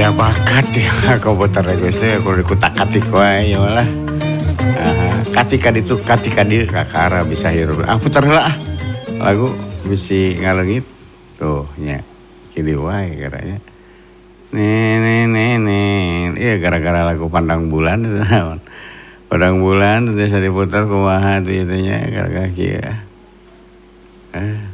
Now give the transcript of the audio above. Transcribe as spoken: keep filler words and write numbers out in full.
Aya bakat ya komputer geus teh kudu dikutak-katik wae ya lah. Katika ditu katika dieu kakara bisa hirup. Ah puter heula ah. Lagu bisi ngaleungit tuh nya. Kieu wae garanya. Ne ne ne. Iya gara-gara lagu Pandang Bulan itu naon. Pandang Bulan teh diputer kumaha teh nya gara-gara kieu. Eh